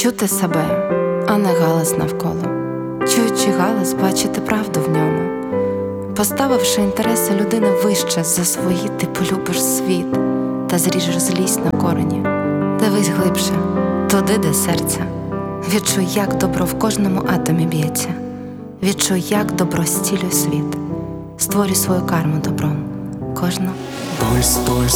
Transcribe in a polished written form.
Чути себе, а не галас навколо. Чуючи галас, бачити правду в ньому. Поставивши інтереси людини вище за свої, ти полюбиш світ та зріжеш злість на корені. Дивись глибше, туди, де серце. Відчуй, як добро в кожному атомі б'ється. Відчуй, як добро зцілює світ. Створюй свою карму добром. Кожна. Той